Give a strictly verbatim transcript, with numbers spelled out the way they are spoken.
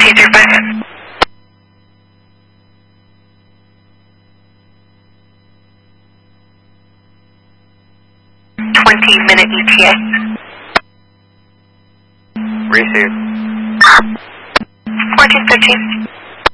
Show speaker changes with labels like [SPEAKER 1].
[SPEAKER 1] two three five. twenty minute E T A.
[SPEAKER 2] Receive.
[SPEAKER 1] fourteen thirteen.